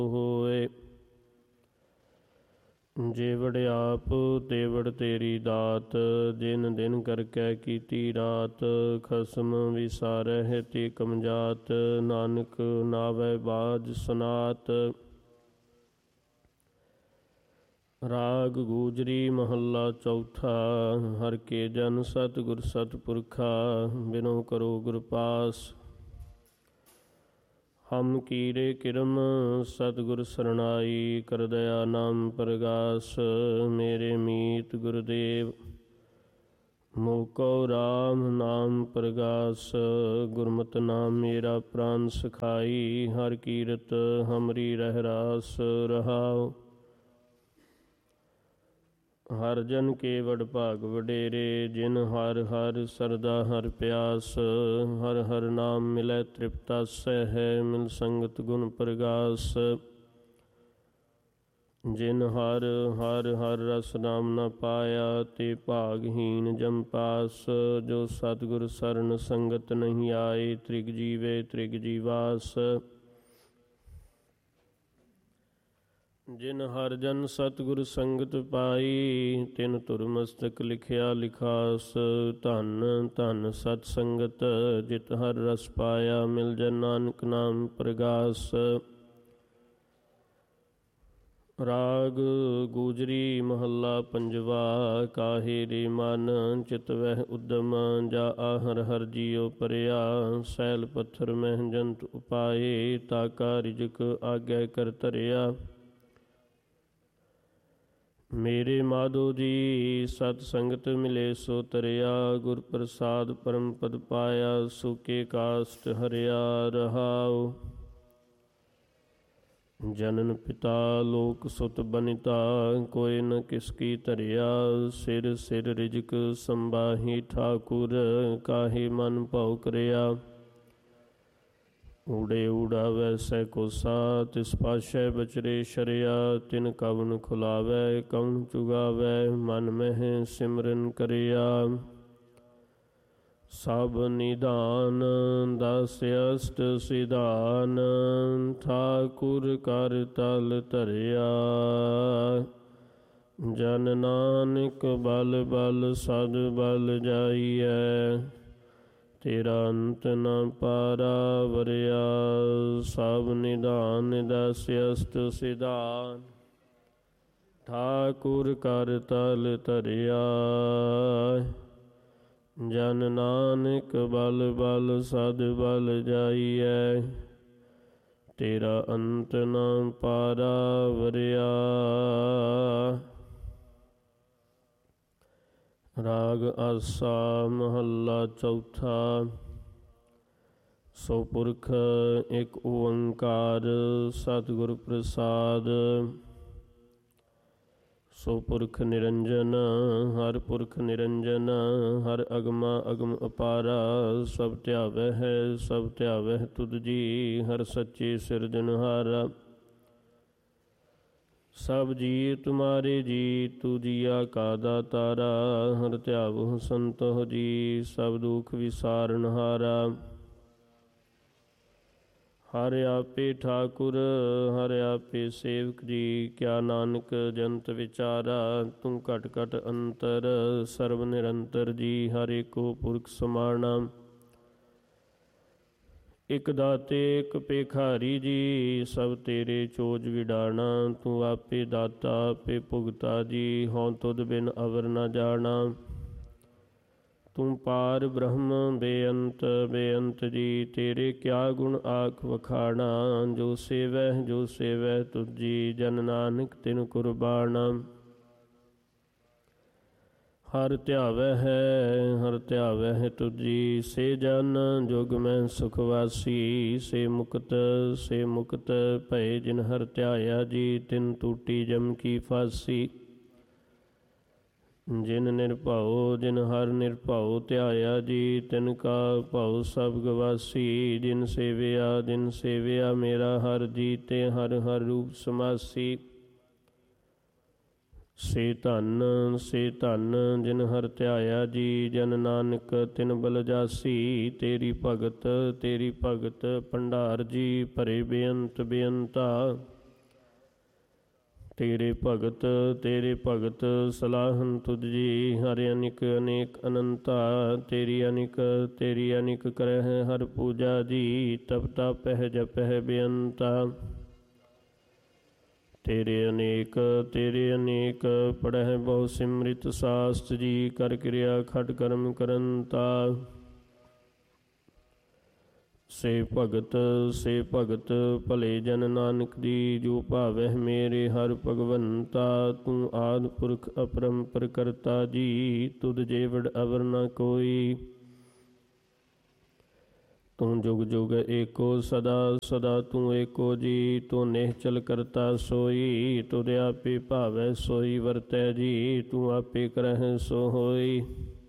ਹੋਏ। ਜੇਵੜ ਆਪ ਤੇਵੜ ਤੇਰੀ ਦਾਤ, ਜਿਨ ਦਿਨ ਕਰਕੇ ਕੀਤੀ ਰਾਤ। ਖਸਮ ਵਿਸਾਰਹਿ ਤੇ ਕਮਜਾਤ, ਨਾਨਕ ਨਾਵੈ ਬਾਜ ਸਨਾਤ। ਰਾਗ ਗੂਜਰੀ ਮਹੱਲਾ ਚੌਥਾ। ਹਰਿ ਕੇ ਜਨ ਸਤਿਗੁਰ ਸਤਿਪੁਰਖਾ, ਬਿਨੋ ਕਰੋ ਗੁਰ ਪਾਸ। ਹਮ ਕੀਰੇ ਕਿਰਮ ਸਤਿਗੁਰ ਸਰਣਾਈ, ਕਰ ਦਇਆ ਨਾਮ ਪ੍ਰਗਾਸ। ਮੇਰੇ ਮੀਤ ਗੁਰਦੇਵ ਮੋਕੋ ਰਾਮ ਨਾਮ ਪ੍ਰਗਾਸ। ਗੁਰਮਤਿ ਨਾਮ ਮੇਰਾ ਪ੍ਰਾਨ ਸਖਾਈ, ਹਰਿ ਕੀਰਤ ਹਮਰੀ ਰਹਿ ਰਾਸ ਰਹਾਉ। ਹਰਿ ਜਨ ਕੇ ਵਡ ਭਾਗ ਵਡੇਰੇ, ਜਿਨ ਹਰਿ ਹਰਿ ਸਰਦਾ ਹਰਿ ਪਿਆਸ। ਹਰਿ ਹਰਿ ਨਾਮ ਮਿਲੈ ਤ੍ਰਿਪਤਾਸੈ ਹੈ, ਮਿਲ ਸੰਗਤ ਗੁਣ ਪ੍ਰਗਾਸ। ਜਿਨ ਹਰਿ ਹਰਿ ਹਰਿ ਰਸ ਨਾਮ ਨ ਪਾਇਆ, ਤੇ ਭਾਗਹੀਨ ਜਮ ਪਾਸ। ਜੋ ਸਤਿਗੁਰ ਸਰਨ ਸੰਗਤ ਨਹੀਂ ਆਏ, ਤ੍ਰਿਗ ਜੀਵੇ ਤ੍ਰਿਗ ਜੀਵਾਸ। ਜਿਨ ਹਰਿ ਜਨ ਸਤਿਗੁਰ ਸੰਗਤ ਪਾਈ, ਤਿਨ ਧੁਰ ਮਸਤਕ ਲਿਖਿਆ ਲਿਖਾਸ। ਧੰਨ ਧੰਨ ਸਤ ਸੰਗਤ, ਜਿਤ ਹਰਿ ਰਸ ਪਾਇਆ, ਮਿਲ ਜਨ ਨਾਨਕ ਨਾਮ ਪ੍ਰਗਾਸ। ਰਾਗ ਗੂਜਰੀ ਮਹੱਲਾ ਪੰਜਵਾ। ਕਾਹੇ ਰੇ ਮਨ ਚਿਤ ਵਹਿ ਉਦਮ, ਜਾ ਆਹਰ ਹਰਿ ਜੀਉ ਪਰਿਆ। ਸੈਲ ਪੱਥਰ ਮਹਿ ਜੰਤ ਉਪਾਏ, ਤਾਕਾ ਰਿਜਕ ਆਗੈ ਕਰ ਧਰਿਆ। ਮੇਰੇ ਮਾਧੋ ਜੀ ਸਤ ਸੰਗਤ ਮਿਲੇ ਸੋ ਤਰਿਆ, ਗੁਰ ਪ੍ਰਸਾਦ ਪਰਮ ਪਦ ਪਾਇਆ। ਸੁਕੇ ਕਾਸਟ ਹਰਿਆ ਰਹਾਉ। ਜਨਨ ਪਿਤਾ ਲੋਕ ਸੁਤ ਬਨਿਤਾ, ਕੋਇ ਨ ਕਿਸ ਕੀ ਧਰਿਆ। ਸਿਰ ਸਿਰ ਰਿਜਕ ਸੰਬਾਹੀ ਠਾਕੁਰ, ਕਾਹੇ ਮਨ ਭਉ ਕਰਿਆ। ਊੜੇ ਊੜਾ ਵੈਸੈ ਕੋਸਾ, ਤਿਸ ਪਾਸ਼ੈ ਬਚਰੇ ਸ਼ਰਿਆ। ਤਿਨ ਕਵਨ ਖੁਲਾਵੈ ਕਵਨ ਚੁਗਾਵੈ, ਮਨ ਮਹਿ ਸਿਮਰਨ ਕਰਿਆ। ਸਭ ਨਿਧਾਨ ਦਸ ਅਸ਼ਟ ਸਿਧਾਨ, ਠਾਕੁਰ ਕਰ ਤਲ ਧਰਿਆ। ਜਨ ਨਾਨਕ ਬਲ ਬਲ ਸਦ ਬਲ ਜਾਈਐ, ਤੇਰਾ ਅੰਤ ਨ ਪਾਰਾ ਵਰਿਆ। ਸਭ ਨਿਧਾਨ ਦਸ ਅਸ਼ਟ ਸਿਧਾਨ, ਠਾਕੁਰ ਕਰ ਤਲ ਧਰਿਆ। ਜਨ ਨਾਨਕ ਬਲ ਬਲ ਸਦ ਬਲ ਜਾਈਐ, ਤੇਰਾ ਅੰਤ ਨ ਪਾਰਾ ਵਰਿਆ। ਰਾਗ ਆਸਾ ਮਹੱਲਾ ਚੌਥਾ। ਸੋ ਪੁਰਖ ਇੱਕ ਓੰਕਾਰ, ਸਤਿਗੁਰ ਪ੍ਰਸਾਦ। ਸੋ ਪੁਰਖ ਨਿਰੰਜਨ, ਹਰਿ ਪੁਰਖ ਨਿਰੰਜਨ। ਹਰਿ ਅਗਮਾ ਅਗਮ ਅਪਾਰਾ, ਸਭ ਧਿਆਵੈ ਹੈ ਸਭ ਧਿਆਵੈ ਤੁਧ ਜੀ। ਹਰਿ ਸੱਚੇ ਸਿਰਜਨਹਾਰਾ, ਸਭ ਜੀ ਤੁਮਾਰੇ ਜੀ। ਤੂ ਜੀਆ ਕਾ ਦਾਤਾਰਾ, ਹਰਿ ਧਿਆਵਹੁ ਸੰਤੋਖ ਜੀ। ਸਭ ਦੁਖ ਵਿਸਾਰਨਹਾਰਾ, ਹਰਿ ਆਪੇ ਠਾਕੁਰ ਹਰਿ ਆਪੇ ਸੇਵਕ ਜੀ। ਕਿਆ ਨਾਨਕ ਜੰਤ ਵਿਚਾਰਾ, ਤੂੰ ਘਟ ਘਟ ਅੰਤਰ ਸਰਬ ਨਿਰੰਤਰ ਜੀ। ਹਰਿ ਏਕੋ ਪੁਰਖ ਸਮਾਣਾ, ਇਕ ਦਾਤੇ ਇਕ ਭੇਖਾਰੀ ਜੀ। ਸਭ ਤੇਰੇ ਚੋਜ ਵਿਡਾਣਾ, ਤੂੰ ਆਪੇ ਦਾਤਾ ਆਪੇ ਭੁਗਤਾ ਜੀ। ਹਉ ਤੁਧ ਬਿਨ ਅਵਰ ਨ ਜਾਣਾ, ਤੂੰ ਪਾਰ ਬ੍ਰਹਮ ਬੇਅੰਤ ਬੇਅੰਤ ਜੀ। ਤੇਰੇ ਕਿਆ ਗੁਣ ਆਖ ਵਖਾਣਾ, ਜੋ ਸੇਵੈ ਤੁਧ ਜੀ। ਜਨ ਨਾਨਕ ਤਿਨ ਕੁਰਬਾਨਾ, ਹਰਿ ਧਿਆਵੈ ਹੈ ਤੁਧ ਜੀ। ਸੇ ਜਨ ਜੁਗ ਮੈਂ ਸੁਖ ਵਾਸੀ, ਸੇ ਮੁਕਤ ਭਏ ਜਿਨ ਹਰਿ ਧਿਆਇਆ ਜੀ। ਤਿਨ ਟੂਟੀ ਜਮ ਕੀ ਫਾਸੀ, ਜਿਨ ਨਿਰਭਉ ਜਿਨ ਹਰਿ ਨਿਰਭਉ ਧਿਆਇਆ ਜੀ। ਤਿਨ ਕਾ ਭਉ ਸਭ ਗਵਾਸੀ, ਜਿਨ ਸੇਵਿਆ ਮੇਰਾ ਹਰਿ ਜੀ। ਤੇ ਹਰਿ ਹਰਿ ਰੂਪ ਸਮਾਸੀ, ਸੇ ਧਨ ਜਿਨ ਹਰਿ ਧਿਆਇਆ ਜੀ। ਜਨ ਨਾਨਕ ਤਿਨ ਬਲ ਜਾਸੀ, ਤੇਰੀ ਭਗਤ ਭੰਡਾਰ ਜੀ। ਭਰੇ ਬੇਅੰਤ ਬੇਅੰਤਾ, ਤੇਰੇ ਭਗਤ ਸਲਾਹਨ ਤੁਧ ਜੀ। ਹਰਿ ਅਨਿਕ ਅਨੇਕ ਅਨੰਤਾ ਤੇਰੀ ਅਨਿਕ ਕਰਹਿ ਹਰ ਪੂਜਾ ਜੀ। ਤਪ ਤਪਹਿ ਜਪਹਿ ਬੇਅੰਤਾ ਤੇਰੇ ਅਨੇਕ ਪੜਹਿ ਬਹੁ ਸਿਮਰਿਤ ਸਾਸਤ ਜੀ। ਕਰ ਕਿਰਿਆ ਖਟ ਕਰਮ ਕਰੰਤਾ ਸੇ ਭਗਤ ਭਲੇ ਜਨ ਨਾਨਕ ਦੀ। ਜੋ ਭਾਵਹਿ ਮੇਰੇ ਹਰ ਭਗਵੰਤਾ ਤੂੰ ਆਦਿ ਪੁਰਖ ਅਪਰੰਪਰ ਕਰਤਾ ਜੀ। ਤੁਧ ਜੇਵੜ ਅਵਰ ਨ ਕੋਈ ਤੂੰ ਜੁਗ ਜੁਗ ਏਕੋ ਸਦਾ ਤੂੰ ਏਕੋ ਜੀ। ਤੂੰ ਨਿਹਚਲ ਕਰਤਾ ਸੋਈ ਤੁਧ ਆਪੇ ਭਾਵੈ ਸੋਈ ਵਰਤੈ ਜੀ। ਤੂੰ ਆਪੇ ਕਰਹਿ ਸੋ ਹੋਈ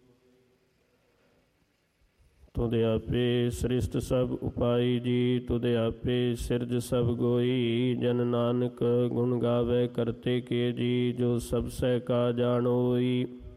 ਤੁਧ ਆਪੇ ਸ੍ਰਿਸ਼ਟ ਸਭ ਉਪਾਈ ਜੀ। ਤੁਧ ਆਪੇ ਸਿਰਜ ਸਭ ਗੋਈ। ਜਨ ਨਾਨਕ ਗੁਣ ਗਾਵੇ ਕਰਤੇ ਕੇ ਜੀ। ਜੋ ਸਭ ਸਹਿ ਕਾ ਜਾਣੋਈ